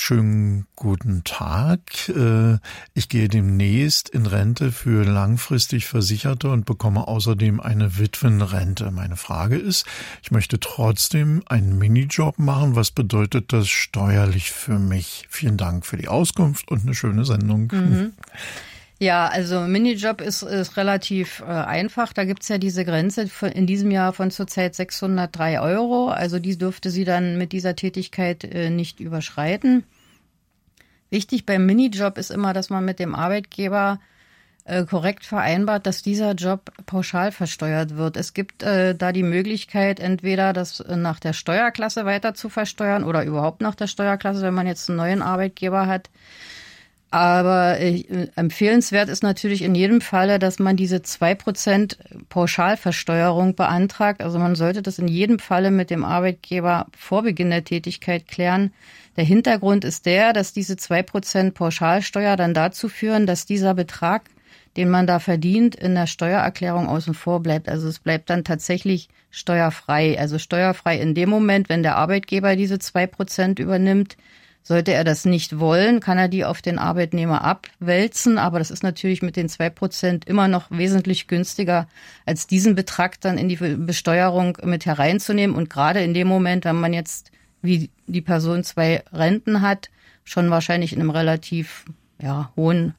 Schönen guten Tag. Ich gehe demnächst in Rente für langfristig Versicherte und bekomme außerdem eine Witwenrente. Meine Frage ist, ich möchte trotzdem einen Minijob machen. Was bedeutet das steuerlich für mich? Vielen Dank für die Auskunft und eine schöne Sendung. Mhm. Ja, also Minijob ist relativ einfach. Da gibt's ja diese Grenze in diesem Jahr von zurzeit 603 €. Also die dürfte sie dann mit dieser Tätigkeit nicht überschreiten. Wichtig beim Minijob ist immer, dass man mit dem Arbeitgeber korrekt vereinbart, dass dieser Job pauschal versteuert wird. Es gibt da die Möglichkeit, entweder das nach der Steuerklasse weiter zu versteuern oder überhaupt nach der Steuerklasse, wenn man jetzt einen neuen Arbeitgeber hat. Aber empfehlenswert ist natürlich in jedem Falle, dass man diese 2% Pauschalversteuerung beantragt. Also man sollte das in jedem Falle mit dem Arbeitgeber vor Beginn der Tätigkeit klären. Der Hintergrund ist der, dass diese 2% Pauschalsteuer dann dazu führen, dass dieser Betrag, den man da verdient, in der Steuererklärung außen vor bleibt. Also es bleibt dann tatsächlich steuerfrei. Also steuerfrei in dem Moment, wenn der Arbeitgeber diese 2% übernimmt. Sollte er das nicht wollen, kann er die auf den Arbeitnehmer abwälzen. Aber das ist natürlich mit den 2% immer noch wesentlich günstiger, als diesen Betrag dann in die Besteuerung mit hereinzunehmen. Und gerade in dem Moment, wenn man jetzt, wie die Person 2 Renten hat, schon wahrscheinlich in einem relativ hohen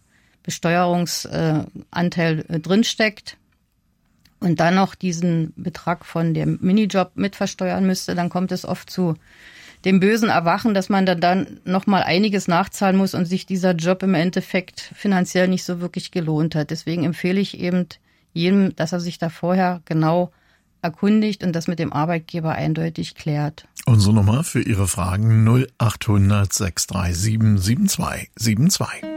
Besteuerungsanteil drinsteckt und dann noch diesen Betrag von dem Minijob mit versteuern müsste, dann kommt es oft zu dem bösen Erwachen, dass man dann noch mal einiges nachzahlen muss und sich dieser Job im Endeffekt finanziell nicht so wirklich gelohnt hat. Deswegen empfehle ich eben jedem, dass er sich da vorher genau erkundigt und das mit dem Arbeitgeber eindeutig klärt. Unsere Nummer für Ihre Fragen 0800 637 7272.